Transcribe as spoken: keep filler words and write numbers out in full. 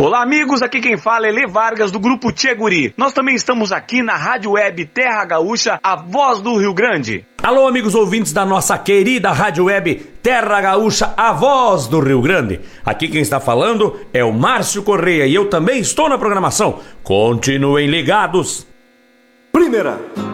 Olá amigos, aqui quem fala é Lê Vargas do Grupo Tchê Guri. Nós também estamos aqui na Rádio Web Terra Gaúcha, a voz do Rio Grande. Alô amigos ouvintes da nossa querida Rádio Web Terra Gaúcha, a voz do Rio Grande. Aqui quem está falando é o Márcio Correia e eu também estou na programação. Continuem ligados. Primeira.